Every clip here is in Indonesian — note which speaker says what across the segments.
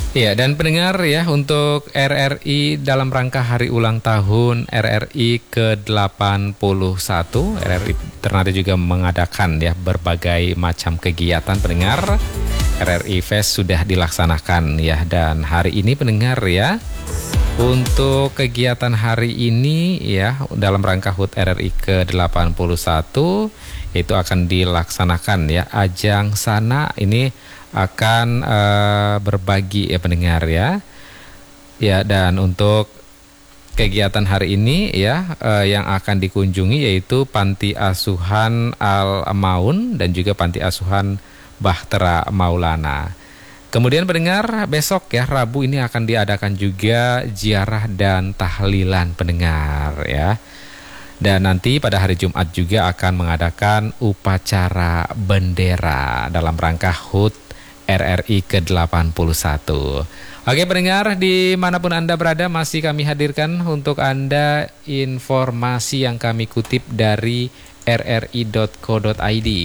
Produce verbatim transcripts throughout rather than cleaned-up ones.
Speaker 1: Ya, dan pendengar ya, untuk R R I dalam rangka hari ulang tahun R R I ke delapan puluh satu, R R I Ternate juga mengadakan ya berbagai macam kegiatan pendengar. R R I Fest sudah dilaksanakan ya, dan hari ini pendengar ya, untuk kegiatan hari ini ya dalam rangka H U T R R I ke delapan puluh satu itu akan dilaksanakan ya ajang sana ini akan uh, berbagi ya pendengar ya. Ya, dan untuk kegiatan hari ini ya uh, yang akan dikunjungi yaitu Panti Asuhan Al-Maun dan juga Panti Asuhan Bahtera Maulana. Kemudian pendengar, besok ya Rabu ini akan diadakan juga ziarah dan tahlilan pendengar ya. Dan nanti pada hari Jumat juga akan mengadakan upacara bendera dalam rangka H U T R R I ke delapan puluh satu. Oke pendengar, dimanapun Anda berada masih kami hadirkan untuk Anda informasi yang kami kutip dari r r i dot co dot i d.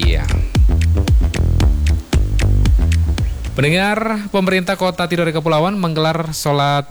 Speaker 1: Pendengar, pemerintah Kota Tidore Kepulauan menggelar sholat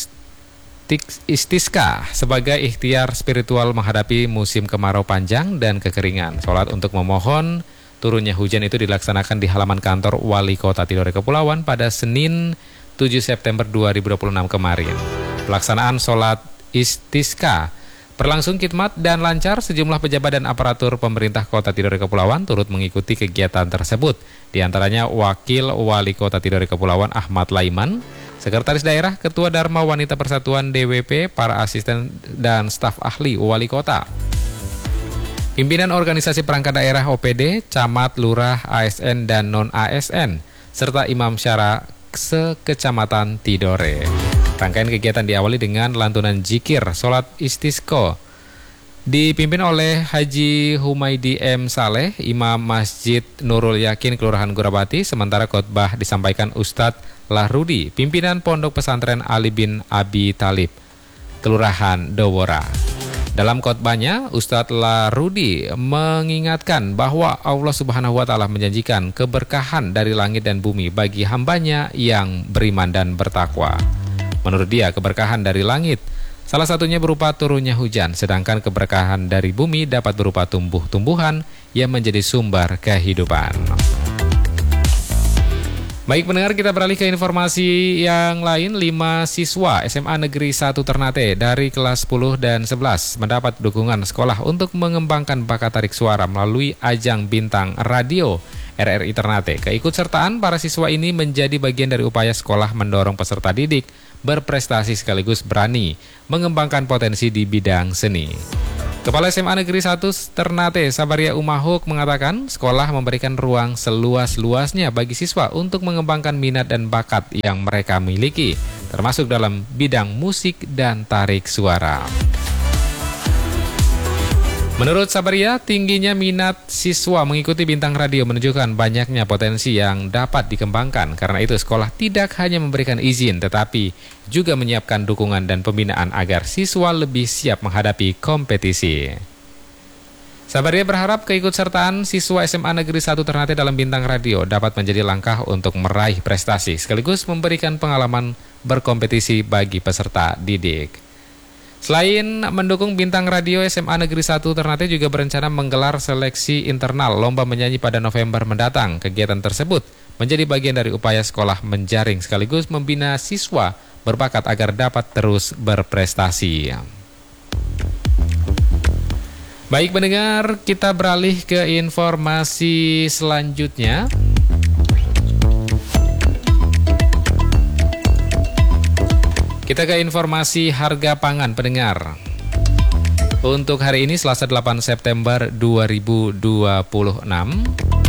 Speaker 1: istisqa sebagai ikhtiar spiritual menghadapi musim kemarau panjang dan kekeringan. Sholat untuk memohon turunnya hujan itu dilaksanakan di halaman kantor Wali Kota Tidore Kepulauan pada Senin tujuh September dua ribu dua puluh enam kemarin. Pelaksanaan sholat istisqa berlangsung khidmat dan lancar. Sejumlah pejabat dan aparatur pemerintah Kota Tidore Kepulauan turut mengikuti kegiatan tersebut. Di antaranya Wakil Wali Kota Tidore Kepulauan Ahmad Laiman, Sekretaris Daerah, Ketua Dharma Wanita Persatuan D W P, para asisten dan staf ahli Wali Kota, pimpinan organisasi perangkat daerah O P D, camat, lurah, A S N dan non-A S N, serta imam syara se-Kecamatan Tidore. Rangkaian kegiatan diawali dengan lantunan zikir sholat istisqa dipimpin oleh Haji Humaydi M. Saleh, Imam Masjid Nurul Yakin, Kelurahan Gorabati. Sementara khotbah disampaikan Ustadz Lahrudi, pimpinan Pondok Pesantren Ali bin Abi Thalib, Kelurahan Dowora. Dalam khotbahnya, Ustadz Lahrudi mengingatkan bahwa Allah Subhanahu wa Ta'ala menjanjikan keberkahan dari langit dan bumi bagi hambanya yang beriman dan bertakwa. Menurut dia, keberkahan dari langit salah satunya berupa turunnya hujan, sedangkan keberkahan dari bumi dapat berupa tumbuh-tumbuhan yang menjadi sumber kehidupan. Baik pendengar, kita beralih ke informasi yang lain. Lima siswa S M A Negeri satu Ternate dari kelas sepuluh dan sebelas mendapat dukungan sekolah untuk mengembangkan bakat tarik suara melalui ajang Bintang Radio R R I Ternate. Keikutsertaan para siswa ini menjadi bagian dari upaya sekolah mendorong peserta didik berprestasi sekaligus berani mengembangkan potensi di bidang seni. Kepala S M A Negeri satu Ternate, Sabaria Umahuk, mengatakan sekolah memberikan ruang seluas-luasnya bagi siswa untuk mengembangkan minat dan bakat yang mereka miliki, termasuk dalam bidang musik dan tarik suara. Menurut Sabaria, tingginya minat siswa mengikuti Bintang Radio menunjukkan banyaknya potensi yang dapat dikembangkan. Karena itu sekolah tidak hanya memberikan izin, tetapi juga menyiapkan dukungan dan pembinaan agar siswa lebih siap menghadapi kompetisi. Sabaria berharap keikutsertaan siswa S M A Negeri satu Ternate dalam Bintang Radio dapat menjadi langkah untuk meraih prestasi, sekaligus memberikan pengalaman berkompetisi bagi peserta didik. Selain mendukung Bintang Radio, S M A Negeri satu Ternate juga berencana menggelar seleksi internal lomba menyanyi pada November mendatang. Kegiatan tersebut menjadi bagian dari upaya sekolah menjaring sekaligus membina siswa berbakat agar dapat terus berprestasi. Baik pendengar, kita beralih ke informasi selanjutnya. Kita ke informasi harga pangan pendengar. Untuk hari ini Selasa delapan September dua ribu dua puluh enam,